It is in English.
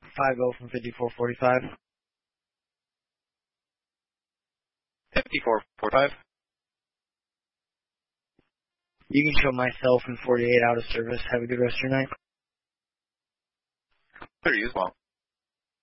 50 from 5445. 5445. You can show myself in 48 out of service. Have a good rest of your night. Sure, you as well.